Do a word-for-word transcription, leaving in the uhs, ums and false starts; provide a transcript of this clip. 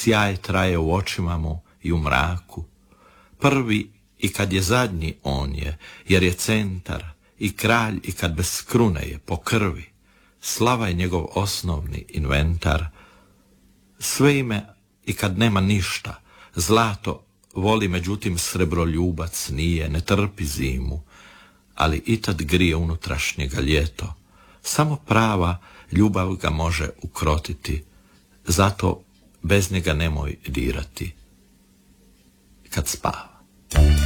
sjaj traje u očima mu i u mraku. Prvi i kad je zadnji on je, jer je centar i kralj i kad bez krune je po krvi. Slava je njegov osnovni inventar. Sve ime i kad nema ništa, zlato voli, međutim srebroljubac nije, ne trpi zimu, ali i tad grije unutrašnjega ljeto. Samo prava ljubav ga može ukrotiti, zato bez njega nemoj dirati kad spava.